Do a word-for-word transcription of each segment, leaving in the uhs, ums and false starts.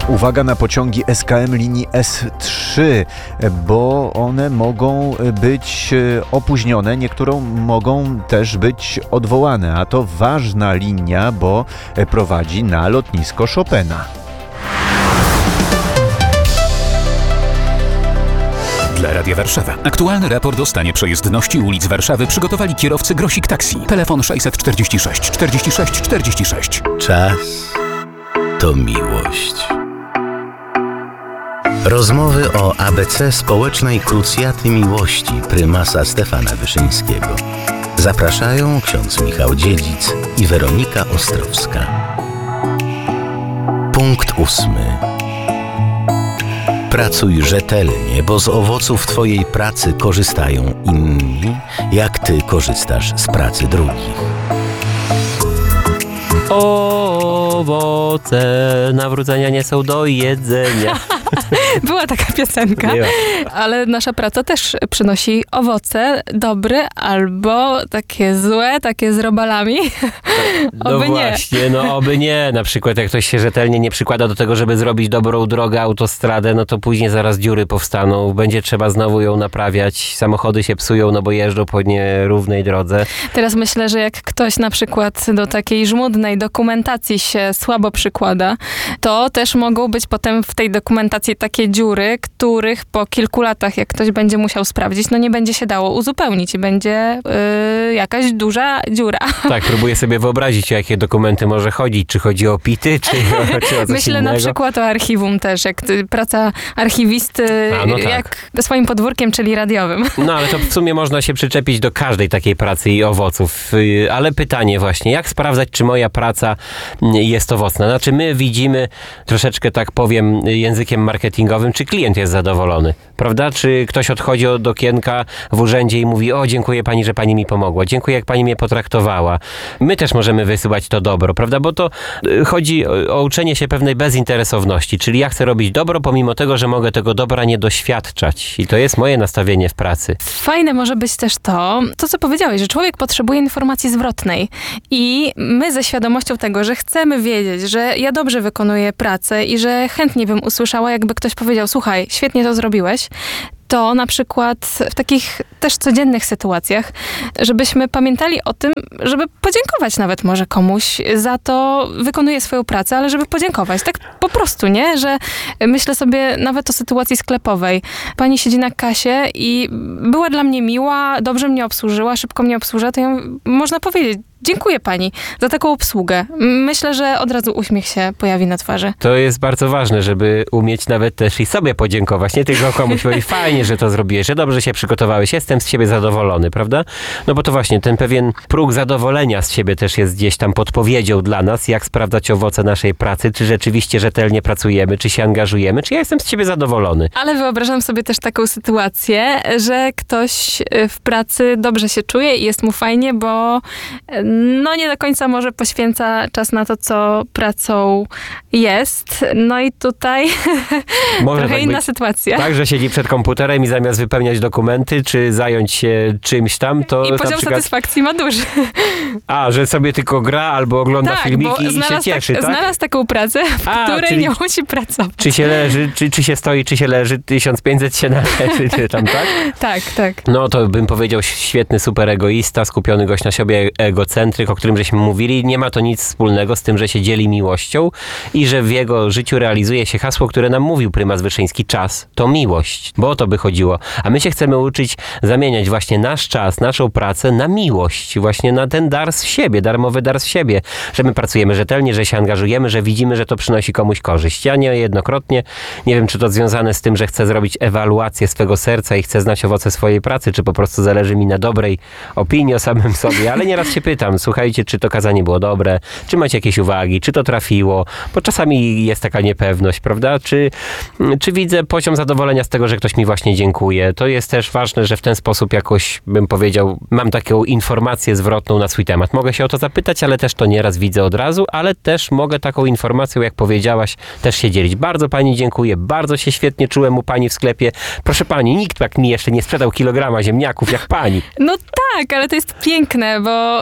Uwaga na pociągi S K M linii S trzy, bo one mogą być opóźnione, niektóre mogą też być odwołane, a to ważna linia, bo prowadzi na lotnisko Chopina. Dla Radia Warszawa. Aktualny raport o stanie przejezdności ulic Warszawy przygotowali kierowcy Grosik Taxi. Telefon sześćset czterdzieści sześć czterdzieści sześć czterdzieści sześć. Czas to miłość. Rozmowy o A B C społecznej krucjaty miłości prymasa Stefana Wyszyńskiego. Zapraszają ksiądz Michał Dziedzic i Weronika Ostrowska. Punkt ósmy. Pracuj rzetelnie, bo z owoców Twojej pracy korzystają inni, jak Ty korzystasz z pracy drugich. Owoce nawrócenia nie są do jedzenia. Była taka piosenka, Była. Ale nasza praca też przynosi owoce dobre albo takie złe, takie z robalami. No Oby nie. właśnie, no oby nie. Na przykład jak ktoś się rzetelnie nie przykłada do tego, żeby zrobić dobrą drogę, autostradę, no to później zaraz dziury powstaną, będzie trzeba znowu ją naprawiać, samochody się psują, no bo jeżdżą po nierównej drodze. Teraz myślę, że jak ktoś na przykład do takiej żmudnej dokumentacji się słabo przykłada, to też mogą być potem w tej dokumentacji takie dziury, których po kilku latach, jak ktoś będzie musiał sprawdzić, no nie będzie się dało uzupełnić i będzie yy, jakaś duża dziura. Tak, próbuję sobie wyobrazić, o jakie dokumenty może chodzić. Czy chodzi o pity, czy, czy o coś Myślę innego. na przykład o archiwum też, jak ty, praca archiwisty, A, no tak. jak swoim podwórkiem, czyli radiowym. No ale to w sumie można się przyczepić do każdej takiej pracy i owoców. Yy, Ale pytanie właśnie, jak sprawdzać, czy moja praca jest owocna? Znaczy my widzimy, troszeczkę tak powiem językiem marketingowym, czy klient jest zadowolony, prawda? Czy ktoś odchodzi od okienka w urzędzie i mówi: o, dziękuję pani, że pani mi pomogła, dziękuję, jak pani mnie potraktowała. My też możemy wysyłać to dobro, prawda? Bo to y, chodzi o, o uczenie się pewnej bezinteresowności, czyli ja chcę robić dobro, pomimo tego, że mogę tego dobra nie doświadczać. I to jest moje nastawienie w pracy. Fajne może być też to, to co powiedziałeś, że człowiek potrzebuje informacji zwrotnej i my ze świadomością tego, że chcemy wiedzieć, że ja dobrze wykonuję pracę i że chętnie bym usłyszała, jakby ktoś powiedział: słuchaj, świetnie to zrobiłeś, to na przykład w takich też codziennych sytuacjach, żebyśmy pamiętali o tym, żeby podziękować nawet może komuś za to, wykonuje swoją pracę, ale żeby podziękować. Tak po prostu, nie? Że myślę sobie nawet o sytuacji sklepowej. Pani siedzi na kasie i była dla mnie miła, dobrze mnie obsłużyła, szybko mnie obsłużyła, to ją można powiedzieć: dziękuję pani za taką obsługę. Myślę, że od razu uśmiech się pojawi na twarzy. To jest bardzo ważne, żeby umieć nawet też i sobie podziękować, nie tylko komuś powiedzieć: fajnie, że to zrobiłeś, że dobrze się przygotowałeś, jestem z siebie zadowolony, prawda? No bo to właśnie ten pewien próg zadowolenia z siebie też jest gdzieś tam podpowiedzią dla nas, jak sprawdzać owoce naszej pracy, czy rzeczywiście rzetelnie pracujemy, czy się angażujemy, czy ja jestem z siebie zadowolony. Ale wyobrażam sobie też taką sytuację, że ktoś w pracy dobrze się czuje i jest mu fajnie, bo no nie do końca może poświęca czas na to, co pracą jest. No i tutaj Może trochę tak inna być. sytuacja. Tak, że siedzi przed komputerem i zamiast wypełniać dokumenty, czy zająć się czymś tam, to I na poziom przykład... satysfakcji ma duży. A, że sobie tylko gra albo ogląda Tak, filmiki bo i się znalazł, cieszy, tak, tak? znalazł taką pracę, w A, której czyli- nie musi pracować. Czy się leży, czy, czy się stoi, czy się leży, tysiąc pięćset się należy, czy tam, tak? Tak, tak. No to bym powiedział świetny super egoista, skupiony gość na sobie, egocentryk, o którym żeśmy mówili. Nie ma to nic wspólnego z tym, że się dzieli miłością i że w jego życiu realizuje się hasło, które nam mówił prymas Wyszyński: czas to miłość. Bo o to by chodziło. A my się chcemy uczyć zamieniać właśnie nasz czas, naszą pracę na miłość. Właśnie na ten dar z siebie, darmowy dar z siebie. Że my pracujemy rzetelnie, że się angażujemy, że widzimy, że to przynosi komuś korzyść. Ja niejednokrotnie, nie wiem, czy to związane z tym, że chcę zrobić ewaluację swego serca i chcę znać owoce swojej pracy, czy po prostu zależy mi na dobrej opinii o samym sobie. Ale nieraz się pytam: słuchajcie, czy to kazanie było dobre, czy macie jakieś uwagi, czy to trafiło, bo czasami jest taka niepewność, prawda? Czy, czy widzę poziom zadowolenia z tego, że ktoś mi właśnie dziękuję. To jest też ważne, że w ten sposób jakoś, bym powiedział, mam taką informację zwrotną na swój temat. Mogę się o to zapytać, ale też to nieraz widzę od razu, ale też mogę taką informacją, jak powiedziałaś, też się dzielić. Bardzo pani dziękuję, bardzo się świetnie czułem u pani w sklepie. Proszę pani, nikt tak mi jeszcze nie sprzedał kilograma ziemniaków jak pani. No tak, ale to jest piękne, bo ym,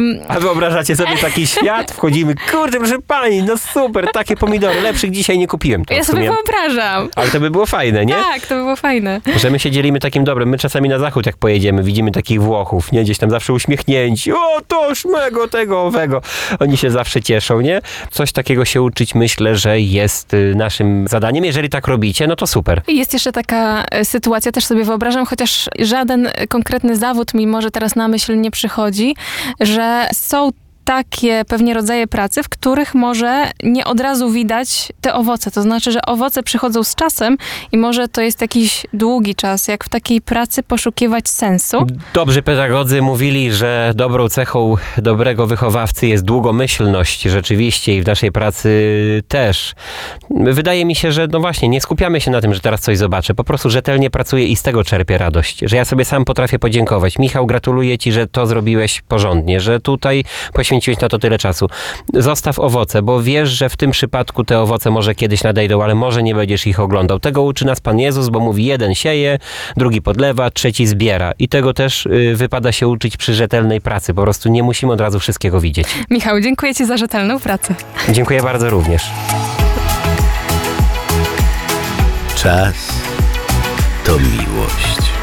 A wyobrażacie sobie taki świat? Wchodzimy, kurde, proszę pani, no super, takie pomidory, lepszych dzisiaj nie kupiłem. To Ja w sumie- sobie wyobrażam. Ale to by było fajne, nie? Tak, to by było fajne. Że my się dzielimy takim dobrem. My czasami na zachód jak pojedziemy, widzimy takich Włochów, nie? Gdzieś tam zawsze uśmiechnięci. O, toż mego, tego, owego. Oni się zawsze cieszą, nie? Coś takiego się uczyć, myślę, że jest y, naszym zadaniem. Jeżeli tak robicie, no to super. I jest jeszcze taka e, sytuacja, też sobie wyobrażam, chociaż żaden konkretny zawód mi może teraz na myśl nie przychodzi, że są takie pewnie rodzaje pracy, w których może nie od razu widać te owoce. To znaczy, że owoce przychodzą z czasem i może to jest jakiś długi czas, jak w takiej pracy poszukiwać sensu. Dobrzy pedagodzy mówili, że dobrą cechą dobrego wychowawcy jest długomyślność rzeczywiście i w naszej pracy też. Wydaje mi się, że no właśnie, nie skupiamy się na tym, że teraz coś zobaczę. Po prostu rzetelnie pracuję i z tego czerpię radość. Że ja sobie sam potrafię podziękować. Michał, gratuluję ci, że to zrobiłeś porządnie, że tutaj poświęciłeś na to tyle czasu. Zostaw owoce, bo wiesz, że w tym przypadku te owoce może kiedyś nadejdą, ale może nie będziesz ich oglądał. Tego uczy nas Pan Jezus, bo mówi, jeden sieje, drugi podlewa, trzeci zbiera. I tego też y, wypada się uczyć przy rzetelnej pracy. Po prostu nie musimy od razu wszystkiego widzieć. Michał, dziękuję ci za rzetelną pracę. Dziękuję bardzo również. Czas to miłość.